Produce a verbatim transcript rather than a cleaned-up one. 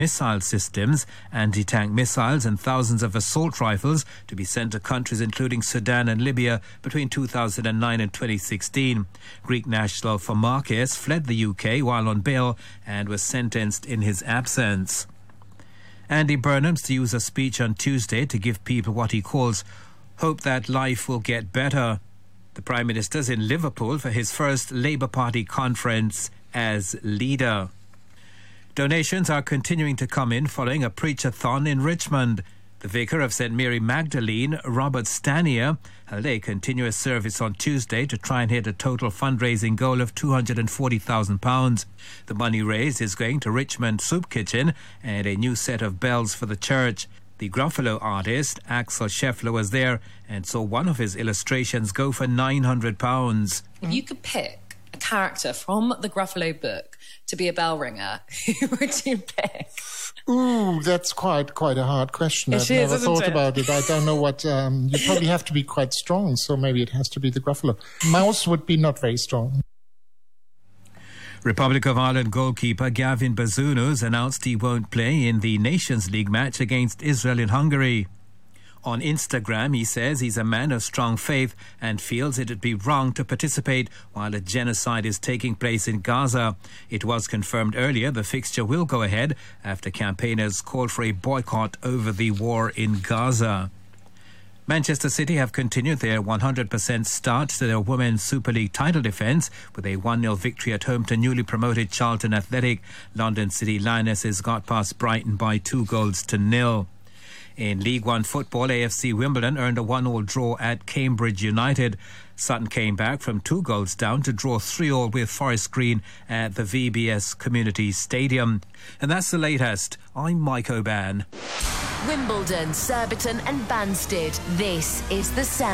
missile systems, anti-tank missiles and thousands of assault rifles to be sent to countries including Sudan and Libya between two thousand nine and twenty sixteen. Greek national Fomarkes fled the U K while on bail and was sentenced in his absence. Andy Burnham's to use a speech on Tuesday to give people what he calls hope that life will get better. The Prime Minister's in Liverpool for his first Labour Party conference as leader. Donations are continuing to come in following a preach-a-thon in Richmond. The vicar of Saint Mary Magdalene, Robert Stanier, held a continuous service on Tuesday to try and hit a total fundraising goal of two hundred forty thousand pounds. The money raised is going to Richmond Soup Kitchen and a new set of bells for the church. The Gruffalo artist, Axel Scheffler, was there and saw one of his illustrations go for nine hundred pounds. If you could pick a character from the Gruffalo book to be a bell ringer, who would you pick? Ooh, that's quite quite a hard question. It I've is, never isn't thought it? about it. I don't know what... Um, you probably have to be quite strong, so maybe it has to be the Gruffalo. Mouse would be not very strong. Republic of Ireland goalkeeper Gavin Bazunus announced he won't play in the Nations League match against Israel in Hungary. On Instagram, he says he's a man of strong faith and feels it would be wrong to participate while a genocide is taking place in Gaza. It was confirmed earlier the fixture will go ahead after campaigners called for a boycott over the war in Gaza. Manchester City have continued their one hundred percent start to their Women's Super League title defence with a one nil victory at home to newly promoted Charlton Athletic. London City Lionesses got past Brighton by two goals to nil. In League One football, A F C Wimbledon earned a one all draw at Cambridge United. Sutton came back from two goals down to draw three all with Forest Green at the V B S Community Stadium. And that's the latest. I'm Mike O'Ban. Wimbledon, Surbiton and Banstead. This is The Sound.